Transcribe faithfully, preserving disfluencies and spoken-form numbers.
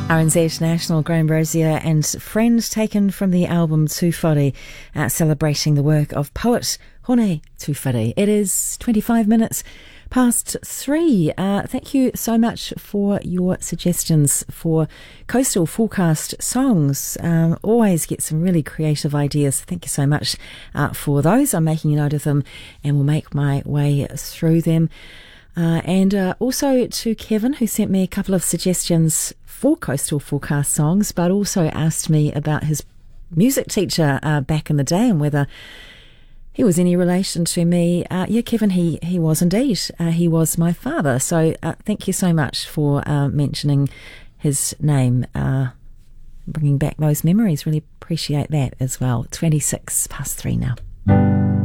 R N Z National, Graham Brazier and Friend, taken from the album Tūwhare, uh, celebrating the work of poet Hone Tūwhare. It is twenty-five minutes past three. Uh, thank you so much for your suggestions for coastal forecast songs. Um, always get some really creative ideas. Thank you so much uh, for those. I'm making a note of them and will make my way through them. Uh, and uh, also to Kevin, who sent me a couple of suggestions for coastal forecast songs, but also asked me about his music teacher uh, back in the day and whether he was any relation to me. Uh, yeah, Kevin, he, he was indeed. Uh, he was my father. So uh, thank you so much for uh, mentioning his name, uh, bringing back those memories. Really appreciate that as well. twenty-six past three now.